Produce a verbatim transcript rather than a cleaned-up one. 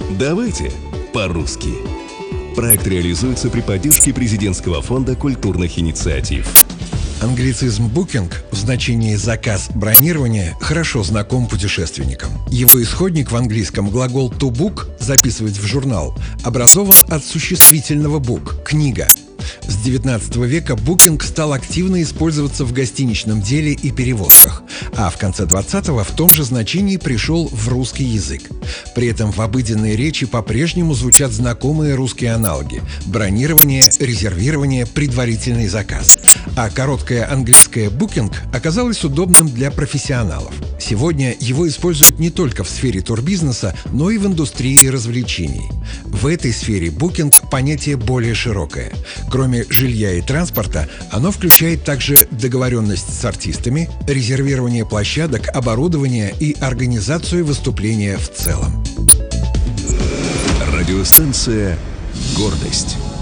Давайте по-русски. Проект реализуется при поддержке Президентского фонда культурных инициатив. Англицизм «booking» в значении «заказ, бронирование» хорошо знаком путешественникам. Его исходник в английском глагол «to book» – «записывать в журнал» образован от существительного book – «книга». С девятнадцатого века букинг стал активно использоваться в гостиничном деле и перевозках, а в конце двадцатого в том же значении пришел в русский язык. При этом в обыденной речи по-прежнему звучат знакомые русские аналоги – бронирование, резервирование, предварительный заказ. А короткое английское «букинг» оказалось удобным для профессионалов. Сегодня его используют не только в сфере турбизнеса, но и в индустрии развлечений. В этой сфере букинг – понятие более широкое. Кроме жилья и транспорта, оно включает также договоренность с артистами, резервирование площадок, оборудование и организацию выступления в целом. Радиостанция «Гордость».